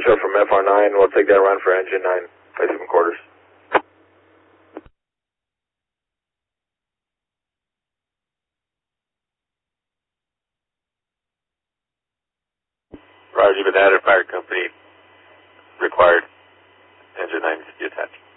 Central from FR9. We'll take that run for engine 9. Place some quarters. Roger, you've been added. Fire company required. Engine 9 to be attached.